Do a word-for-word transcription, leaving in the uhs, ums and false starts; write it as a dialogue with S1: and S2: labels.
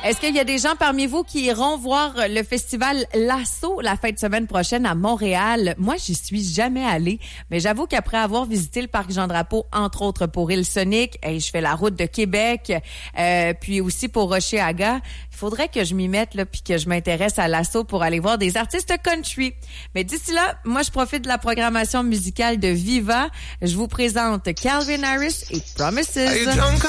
S1: Est-ce qu'il y a des gens parmi vous qui iront voir le festival Lasso la fin de semaine prochaine à Montréal? Moi, j'y suis jamais allée, mais j'avoue qu'après avoir visité le parc Jean-Drapeau, entre autres pour Île Sonic, et je fais la route de Québec, euh, puis aussi pour Hochelaga, il faudrait que je m'y mette là, puis que je m'intéresse à Lasso pour aller voir des artistes country. Mais d'ici là, moi, je profite de la programmation musicale de Viva. Je vous présente Calvin Harris et Promises.